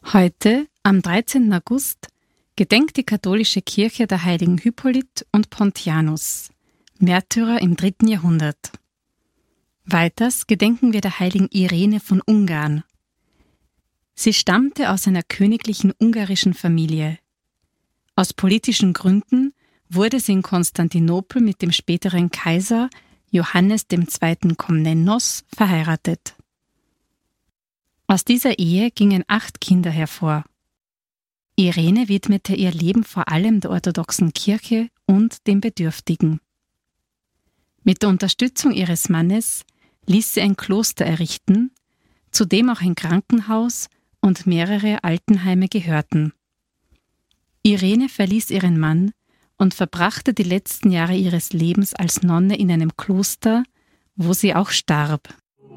Heute, am 13. August, gedenkt die katholische Kirche der Heiligen Hippolyt und Pontianus, Märtyrer im 3. Jahrhundert. Weiters gedenken wir der heiligen Irene von Ungarn. Sie stammte aus einer königlichen ungarischen Familie. Aus politischen Gründen wurde sie in Konstantinopel mit dem späteren Kaiser Johannes II. Komnenos verheiratet. Aus dieser Ehe gingen 8 Kinder hervor. Irene widmete ihr Leben vor allem der orthodoxen Kirche und den Bedürftigen. Mit der Unterstützung ihres Mannes ließ sie ein Kloster errichten, zu dem auch ein Krankenhaus und mehrere Altenheime gehörten. Irene verließ ihren Mann und verbrachte die letzten Jahre ihres Lebens als Nonne in einem Kloster, wo sie auch starb.